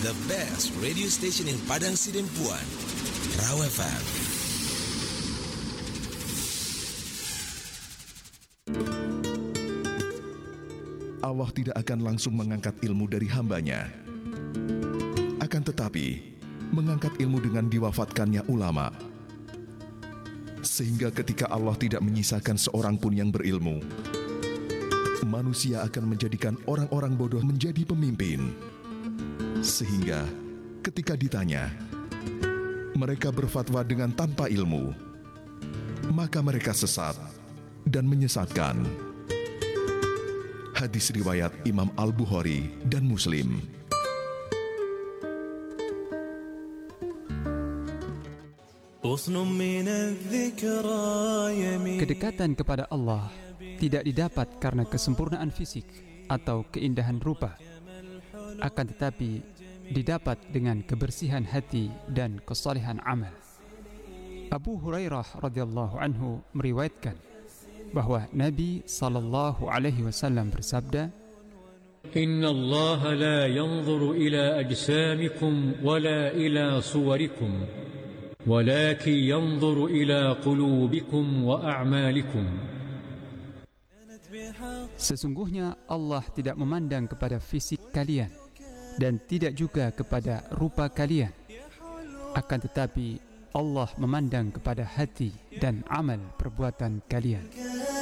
The best radio station in Padang Sidempuan, Raw FM. Allah tidak akan langsung mengangkat ilmu dari hambanya. Akan tetapi, mengangkat ilmu dengan diwafatkannya ulama. Sehingga ketika Allah tidak menyisakan seorang pun yang berilmu, manusia akan menjadikan orang-orang bodoh menjadi pemimpin. Sehingga ketika ditanya, mereka berfatwa dengan tanpa ilmu, maka mereka sesat dan menyesatkan. Hadis riwayat Imam Al-Bukhari dan Muslim. Kedekatan kepada Allah tidak didapat karena kesempurnaan fisik atau keindahan rupa, akan tetapi didapat dengan kebersihan hati dan kesalehan amal. Abu Hurairah radhiyallahu anhu meriwayatkan bahwa Nabi sallallahu alaihi wasallam bersabda, Inna Allah la yanzuru ila ajsamikum wala ila suwarikum, walakin yanzuru ila qulubikum wa a'malikum. Sesungguhnya Allah tidak memandang kepada fisik kalian dan tidak juga kepada rupa kalian, akan tetapi Allah memandang kepada hati dan amal perbuatan kalian.